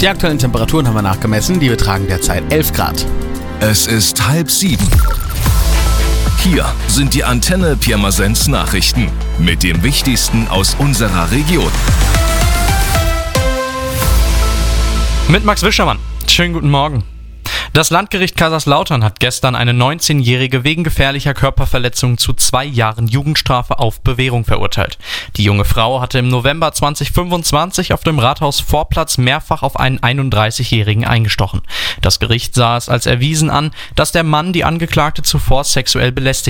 Die aktuellen Temperaturen haben wir nachgemessen, die betragen derzeit 11 Grad. Es ist 6:30. Hier sind die Antenne Pirmasens Nachrichten mit dem Wichtigsten aus unserer Region. Mit Max Wischermann. Schönen guten Morgen. Das Landgericht Kaiserslautern hat gestern eine 19-Jährige wegen gefährlicher Körperverletzung zu 2 Jahren Jugendstrafe auf Bewährung verurteilt. Die junge Frau hatte im November 2025 auf dem Rathausvorplatz mehrfach auf einen 31-Jährigen eingestochen. Das Gericht sah es als erwiesen an, dass der Mann die Angeklagte zuvor sexuell belästigt